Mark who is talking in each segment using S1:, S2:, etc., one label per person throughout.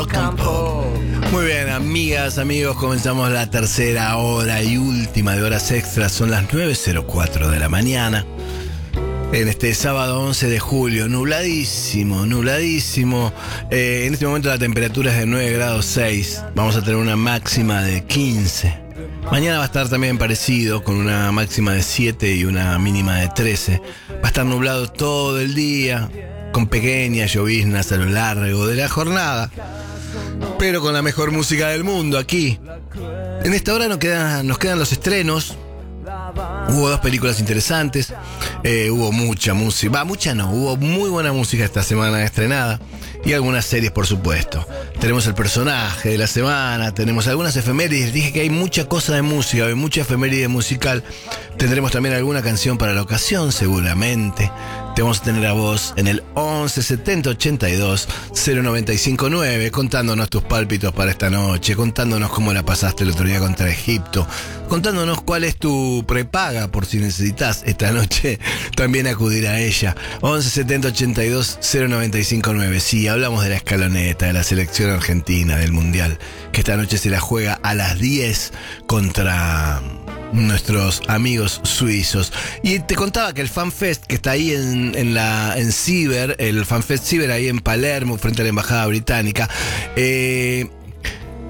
S1: campo.
S2: Muy bien, amigas, amigos, comenzamos la tercera hora y última de horas extras. Son las 9:04 de la mañana. En este sábado 11 de julio, nubladísimo. En este momento la temperatura es de 9 grados 6. Vamos a tener una máxima de 15. Mañana va a estar también parecido, con una máxima de 7 y una mínima de 13. Va a estar nublado todo el día, con pequeñas lloviznas a lo largo de la jornada, pero con la mejor música del mundo aquí. En esta hora nos quedan los estrenos. Hubo dos películas interesantes, hubo mucha música, hubo muy buena música esta semana estrenada, y algunas series, por supuesto. Tenemos el personaje de la semana, tenemos algunas efemérides. Dije que hay mucha cosa de música, hay mucha efeméride musical. Tendremos también alguna canción para la ocasión, seguramente. Te vamos a tener a vos en el 11 70 82 0959, contándonos tus pálpitos para esta noche, contándonos cómo la pasaste el otro día contra Egipto, contándonos cuál es tu prepaga por si necesitas esta noche también acudir a ella. 11 70 82 0959. Sí, hablamos de la escaloneta, de la selección argentina, del Mundial, que esta noche se la juega a las 10 contra nuestros amigos suizos. Y te contaba que el FanFest, que está ahí en Ciber, el FanFest Ciber ahí en Palermo, frente a la Embajada Británica, el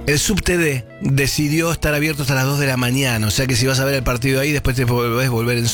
S2: SubTV decidió estar abierto hasta las 2 de la mañana. O sea que si vas a ver el partido ahí, después te podés volver en